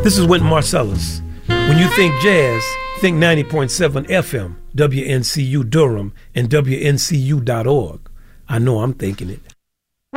This is Wynton Marsalis. When you think jazz, think 90.7 FM, WNCU Durham, and WNCU.org. I know I'm thinking it.